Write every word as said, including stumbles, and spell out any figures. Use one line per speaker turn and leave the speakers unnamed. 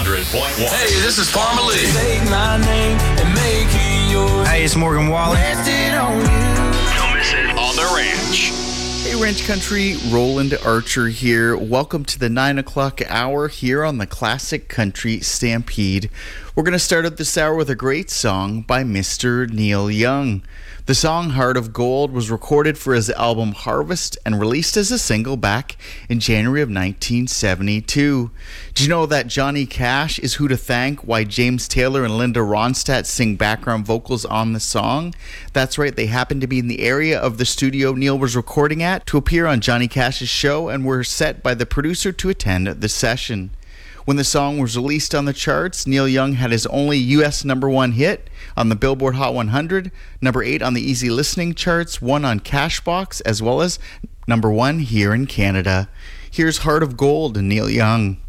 hundred point one.
Hey, this is Parmalee.
Take my name and make it yours.
Hey, it's Morgan Wallen.
Rest it on you.
Don't miss it on the ranch.
Hey, Ranch Country, Roland Archer here. Welcome to the nine o'clock hour here on the Classic Country Stampede. We're going to start out this hour with a great song by Mister Neil Young. The song Heart of Gold was recorded for his album Harvest and released as a single back in January of nineteen seventy-two. Do you know that Johnny Cash is who to thank why James Taylor and Linda Ronstadt sing background vocals on the song? That's right, they happened to be in the area of the studio Neil was recording at to appear on Johnny Cash's show and were set by the producer to attend the session. When the song was released on the charts, Neil Young had his only U S number one hit on the Billboard Hot one hundred, number eight on the Easy Listening charts, one on Cashbox, as well as number one here in Canada. Here's Heart of Gold and Neil Young.